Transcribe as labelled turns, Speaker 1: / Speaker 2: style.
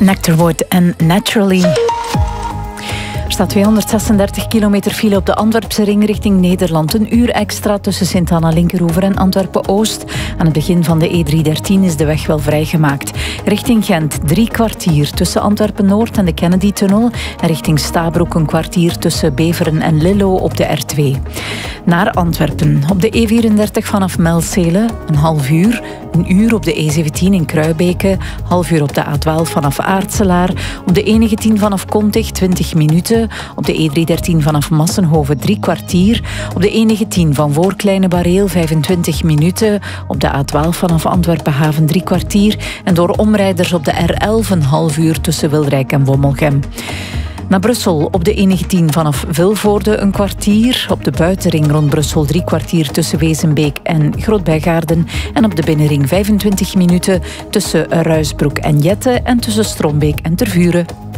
Speaker 1: Nectarwood en Naturally. Er staat 236 kilometer file op de Antwerpse ring richting Nederland. Een uur extra tussen Sint-Anna-Linkeroever en Antwerpen-Oost. Aan het begin van de E313 is de weg wel vrijgemaakt. Richting Gent 3 kwartier tussen Antwerpen-Noord en de Kennedy-tunnel. En richting Stabroek een kwartier tussen Beveren en Lillo op de R2. Naar Antwerpen. Op de E34 vanaf Melzele een half uur. Een uur op de E17 in Kruibeke. Half uur op de A12 vanaf Aartselaar. Op de E19 vanaf Kontig 20 minuten. Op de E313 vanaf Massenhoven 3 kwartier. Op de E19 van voor Kleine Bareel 25 minuten. Op de A12 vanaf Antwerpen-Haven 3 kwartier. En door omrijders op de R11 een half uur tussen Wilrijk en Wommelgem. Naar Brussel op de E19 vanaf Vilvoorde een kwartier. Op de buitenring rond Brussel 3 kwartier tussen Wezenbeek en Grootbijgaarden. En op de binnenring 25 minuten tussen Ruisbroek en Jette en tussen Strombeek en Tervuren.